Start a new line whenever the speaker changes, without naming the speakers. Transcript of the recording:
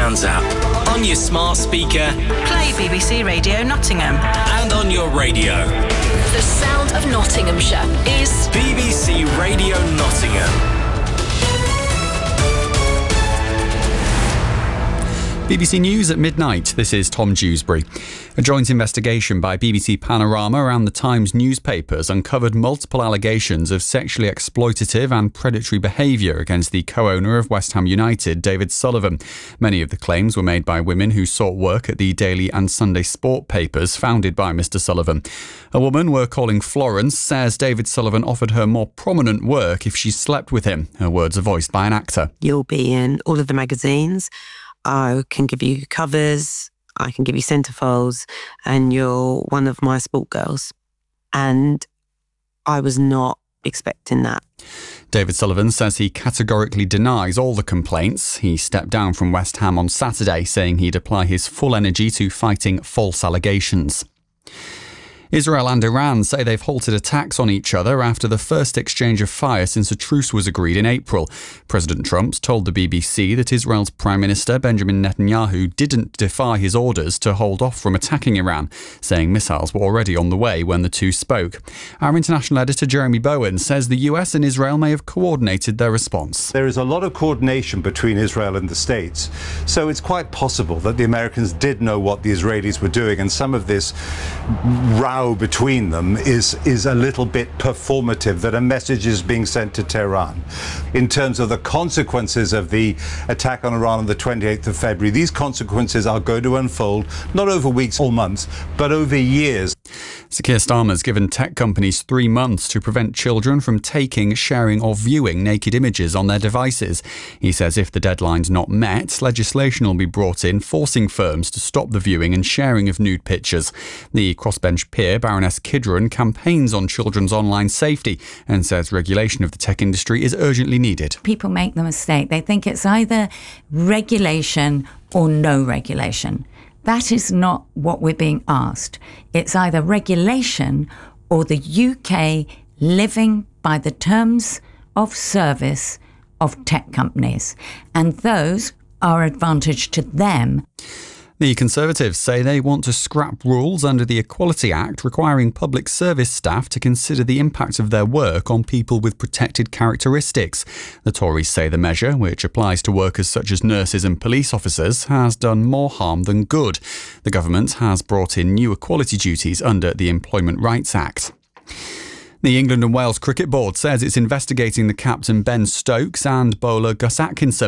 Sounds app. On your smart speaker.
Play BBC Radio Nottingham.
And on your radio.
The sound of Nottinghamshire is
BBC Radio Nottingham.
BBC News at midnight. This is Tom Dewsbury. A joint investigation by BBC Panorama and the Times newspapers uncovered multiple allegations of sexually exploitative and predatory behaviour against the co-owner of West Ham United, David Sullivan. Many of the claims were made by women who sought work at the Daily and Sunday Sport papers founded by Mr Sullivan. A woman we're calling Florence says David Sullivan offered her more prominent work if she slept with him. Her words are voiced by an actor.
You'll be in all of the magazines. I can give you covers, I can give you centerfolds, and you're one of my sport girls. And I was not expecting that.
David Sullivan says he categorically denies all the complaints. He stepped down from West Ham on Saturday, saying he'd apply his full energy to fighting false allegations. Israel and Iran say they've halted attacks on each other after the first exchange of fire since a truce was agreed in April. President Trump's told the BBC that Israel's Prime Minister Benjamin Netanyahu didn't defy his orders to hold off from attacking Iran, saying missiles were already on the way when the two spoke. Our international editor Jeremy Bowen says the US and Israel may have coordinated their response.
There is a lot of coordination between Israel and the States, so it's quite possible that the Americans did know what the Israelis were doing, and some of this row between them is a little bit performative, that a message is being sent to Tehran. In terms of the consequences of the attack on Iran on the 28th of February, these consequences are going to unfold not over weeks or months, but over years.
Sir Keir Starmer's given tech companies 3 months to prevent children from taking, sharing or viewing naked images on their devices. He says if the deadline's not met, legislation will be brought in forcing firms to stop the viewing and sharing of nude pictures. The crossbench peer, Baroness Kidron, campaigns on children's online safety and says regulation of the tech industry is urgently needed.
People make the mistake. They think it's either regulation or no regulation. That is not what we're being asked. It's either regulation or the UK living by the terms of service of tech companies. And those are advantage to them.
The Conservatives say they want to scrap rules under the Equality Act requiring public service staff to consider the impact of their work on people with protected characteristics. The Tories say the measure, which applies to workers such as nurses and police officers, has done more harm than good. The government has brought in new equality duties under the Employment Rights Act. The England and Wales Cricket Board says it's investigating the captain Ben Stokes and bowler Gus Atkinson